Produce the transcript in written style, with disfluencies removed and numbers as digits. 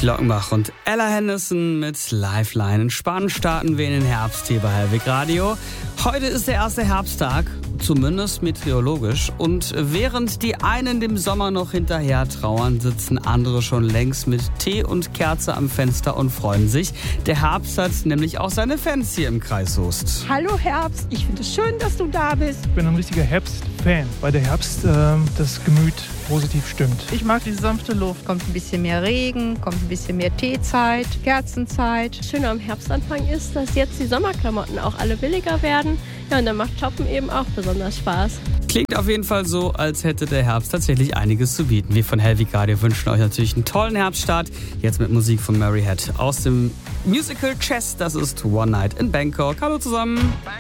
Glockenbach und Ella Henderson mit Lifeline. Spannend starten wir in den Herbst hier bei Hellwig Radio. Heute ist der erste Herbsttag, zumindest meteorologisch. Und während die einen dem Sommer noch hinterher trauern, sitzen andere schon längst mit Tee und Kerze am Fenster und freuen sich. Der Herbst hat nämlich auch seine Fans hier im Kreis Soest. Hallo Herbst, ich finde es schön, dass du da bist. Ich bin ein richtiger Herbstfan, weil der Herbst das Gemüt positiv stimmt. Ich mag die sanfte Luft. Kommt ein bisschen mehr Regen, kommt ein bisschen mehr Teezeit, Kerzenzeit. Das Schöne am Herbstanfang ist, dass jetzt die Sommerklamotten auch alle billiger werden. Ja, und dann macht Shoppen eben auch besonders Spaß. Klingt auf jeden Fall so, als hätte der Herbst tatsächlich einiges zu bieten. Wir von Hellwig Radio wünschen euch natürlich einen tollen Herbststart. Jetzt mit Musik von Mary Head aus dem Musical Chess. Das ist One Night in Bangkok. Hallo zusammen.